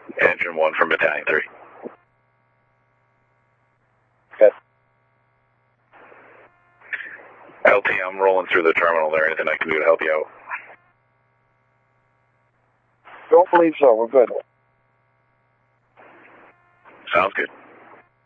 Engine 1 from Battalion 3. Okay. LT, I'm rolling through the terminal there. Anything I can do to help you out? Don't believe so. We're good. Sounds good.